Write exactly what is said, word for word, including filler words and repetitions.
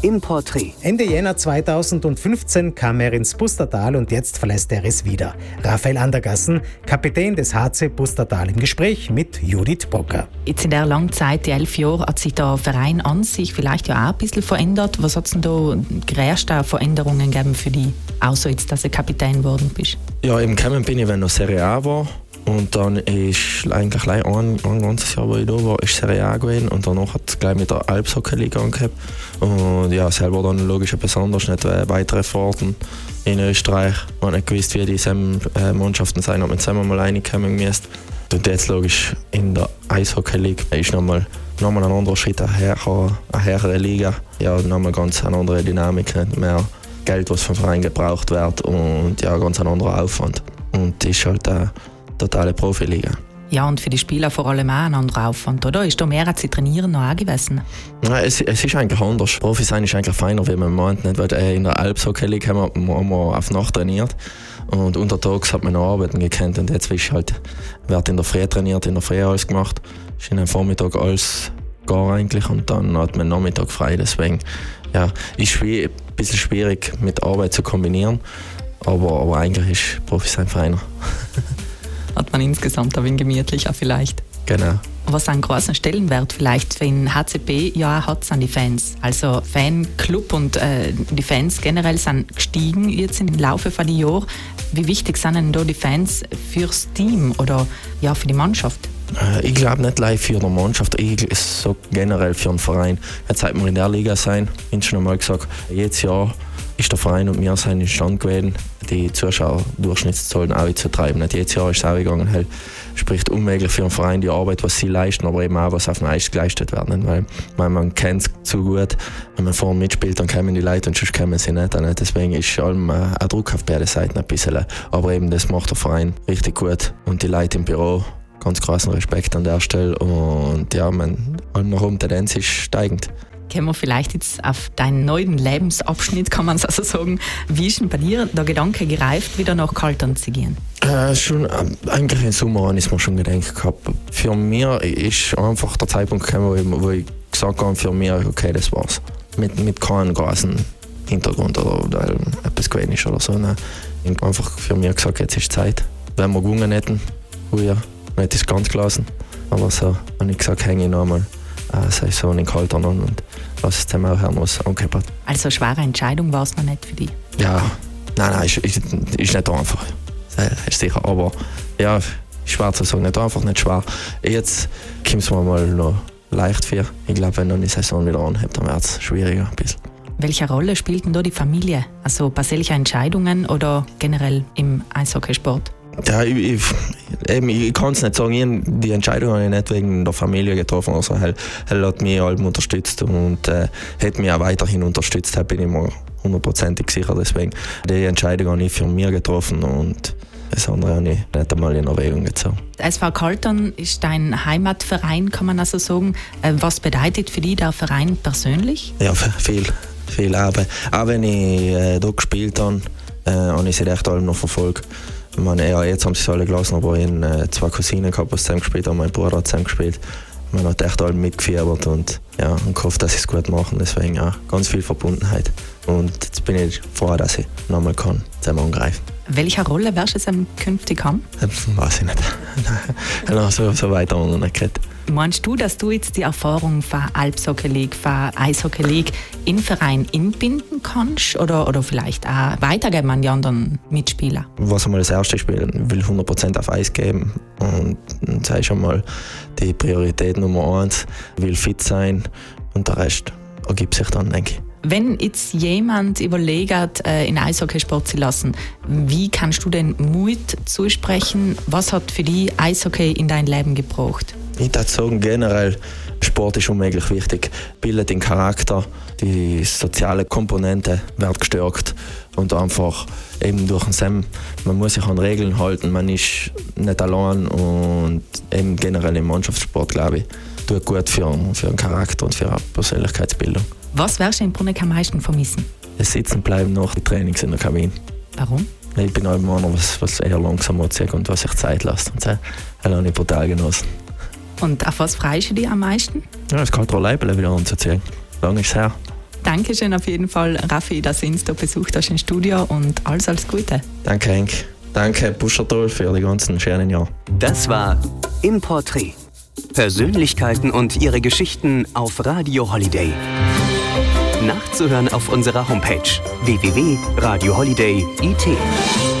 im Porträt. Ende Jänner zweitausendfünfzehn kam er ins Pustertal und jetzt verlässt er es wieder. Raphael Andergassen, Kapitän des H C Pustertal, im Gespräch mit Judith Bocker. Jetzt in der langen Zeit, die elf Jahre, hat sich der Verein an sich vielleicht ja auch ein bisschen verändert. Was hat es denn da größte Veränderungen gegeben für dich, außer jetzt, dass du Kapitän geworden bist? Ja, im gekommen bin ich, wenn noch Serie A war. Und dann ist eigentlich gleich ein, ein ganzes Jahr, wo ich da war, ist Serie A gewesen. Und danach hat es gleich mit der Alpshockey-Liga angehabt. Und ja, selber dann logisch besonders nicht weitere Fahrten in Österreich. Man hat nicht gewusst, wie diese äh, Mannschaften sein, ob man zusammen mal reinkommen müsste. Und jetzt logisch in der Eishockey-Liga ist nochmal nochmal ein anderer Schritt, eine höhere Liga. Ja, nochmal ganz eine andere Dynamik, nicht mehr Geld, was vom Verein gebraucht wird und ja, ganz ein anderer Aufwand. Und das ist halt eine totale Profiliga. Ja, und für die Spieler vor allem auch ein anderer Aufwand, oder? Ist da mehr als sie trainieren noch auch gewesen? Ja, es, es ist eigentlich anders. Profi sein ist eigentlich feiner, wie man meint. Nicht? Weil in der Alpshockey-Liga haben wir, haben wir auf Nacht trainiert und untertags hat man noch arbeiten gekannt. Und jetzt ist halt, wird in der Früh trainiert, in der Früh alles gemacht. Ist in den Vormittag alles gar eigentlich und dann hat man Nachmittag frei. Deswegen ja, ist schwer, ein bisschen schwierig mit Arbeit zu kombinieren. Aber, aber eigentlich ist Profi sein feiner. Hat man insgesamt ein wenig gemütlicher vielleicht. Genau. Was einen großen Stellenwert vielleicht für den H C P ja auch hat, sind die Fans. Also Fanclub und äh, die Fans generell sind gestiegen jetzt im Laufe der Jahre. Wie wichtig sind denn da die Fans fürs Team oder ja, für die Mannschaft? Äh, ich glaube nicht live für die Mannschaft, ich so generell für den Verein. Jetzt seit wir in der Liga sein, ich habe schon einmal gesagt, jedes Jahr ist der Verein und wir sind in Stand gewesen, die Zuschauerdurchschnittszahlen auch zu treiben. Nicht jedes Jahr ist es auch gegangen. Halt, spricht unmöglich für den Verein die Arbeit, was sie leisten, aber eben auch, was auf dem Eis geleistet wird. Nicht? Weil man, man kennt es zu gut, wenn man vorne mitspielt, dann kommen die Leute und sonst kommen sie nicht. Nicht? Deswegen ist allem ein Druck auf beide Seiten ein bisschen. Aber eben, das macht der Verein richtig gut. Und die Leute im Büro, ganz großen Respekt an der Stelle. Und ja, man, allem nach oben Tendenz ist steigend. Kommen wir vielleicht jetzt auf deinen neuen Lebensabschnitt, kann man es also sagen. Wie ist denn bei dir der Gedanke gereift, wieder nach Kaltern zu gehen? Äh, schon, äh, eigentlich im Sommer habe ich mir schon gedacht gehabt. Für mich ist einfach der Zeitpunkt gekommen, wo ich, wo ich gesagt habe, für mich, okay, das war's. Mit, mit keinem großen Hintergrund oder, oder etwas gewesen ist oder so. Ne? Ich habe einfach für mich gesagt, jetzt ist Zeit. Wenn wir gewonnen hätten, früher, hätte ich es ganz gelassen. Aber so habe ich gesagt, hänge ich noch einmal eine Saison in Kaltern an und lass es dem auch hören, was angehört hat. Also eine schwere Entscheidung war es noch nicht für dich? Ja, nein, nein, ist, ist, ist nicht einfach. Ist sicher, aber ja, schwer zu sagen, nicht einfach, nicht schwer. Jetzt kommt es mir mal noch leicht vor. Ich glaube, wenn dann die Saison wieder anhebt, dann wird es schwieriger ein bisschen. Welche Rolle spielt denn da die Familie? Also persönliche Entscheidungen oder generell im Eishockeysport? Ja, ich, ich, eben, ich kann es nicht sagen. Ich, die Entscheidung habe ich nicht wegen der Familie getroffen. Also, er, er hat mich allem unterstützt und äh, hat mich auch weiterhin unterstützt. Da bin ich mir hundertprozentig sicher. Deswegen, die Entscheidung habe ich für mich getroffen und das andere habe ich nicht einmal in Erwägung gezogen. Der S V Kaltern ist dein Heimatverein, kann man also sagen. Was bedeutet für dich der Verein persönlich? Ja, viel. viel auch, auch wenn ich äh, da gespielt habe, äh, habe ich sie echt allem noch verfolgt. Ich meine, ja, jetzt haben sie es alle gelassen, aber ich habe zwei Cousinen gehabt, die zusammen gespielt haben, mein Bruder hat zusammen gespielt. Man hat echt alle mitgefiebert und, ja, und gehofft, dass sie es gut machen. Deswegen ja, ganz viel Verbundenheit. Und jetzt bin ich froh, dass ich nochmal kann, zusammen angreifen. Welche Rolle wirst du jetzt künftig haben? Das weiß ich nicht. Nein, so, so weiter haben wir noch nicht geredet. Meinst du, dass du jetzt die Erfahrung von Alpshockey League, von Eishockey League im Verein inbinden kannst oder, oder vielleicht auch weitergeben an die anderen Mitspieler? Was einmal das erste Spiel will hundert Prozent auf Eis geben und das ist schon mal die Priorität Nummer eins, will fit sein und der Rest ergibt sich dann, denke ich. Wenn jetzt jemand überlegt, in Eishockeysport zu lassen, wie kannst du den Mut zusprechen? Was hat für dich Eishockey in dein Leben gebracht? Ich würde sagen, generell, Sport ist unmöglich wichtig. Bildet den Charakter, die soziale Komponente wird gestärkt und einfach eben durch den Sam, man muss sich an Regeln halten, man ist nicht allein und eben generell im Mannschaftssport, glaube ich, tut gut für, für den Charakter und für eine Persönlichkeitsbildung. Was wirst du in Bruneck am meisten vermissen? Das Sitzen bleiben nach den Trainings in der Kabine. Warum? Ich bin halt einer, was, was eher langsam anzieht und was sich Zeit lässt. Und das habe ich brutal genossen. Und auf was freust du dich am meisten? Ja, das Kaltrer Leibele wieder anzuziehen. Lange ist es her. Dankeschön auf jeden Fall, Raffi, dass du uns da besucht hast im Studio und alles, alles Gute. Danke, Henk. Danke, Puschertal, für die ganzen schönen Jahre. Das war Im Porträt. Persönlichkeiten und ihre Geschichten auf Radio Holiday. Nachzuhören auf unserer Homepage w w w punkt radio holiday punkt i t.